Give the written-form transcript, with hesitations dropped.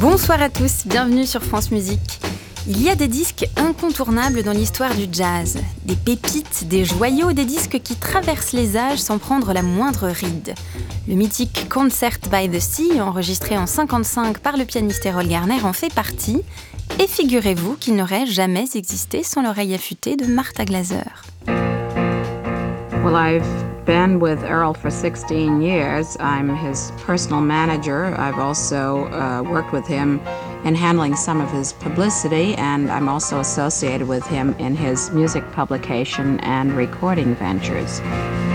Bonsoir à tous, bienvenue sur France Musique. Il y a des disques incontournables dans l'histoire du jazz, des pépites, des joyaux, des disques qui traversent les âges sans prendre la moindre ride. Le mythique Concert by the Sea, enregistré en 1955 par le pianiste Errol Garner, en fait partie. Et figurez-vous qu'il n'aurait jamais existé sans l'oreille affûtée de Martha Glaser. Well, I've been with Errol for 16 years. I'm his personal manager. I've also worked with him in handling some of his publicity, and I'm also associated with him in his music publication and recording ventures.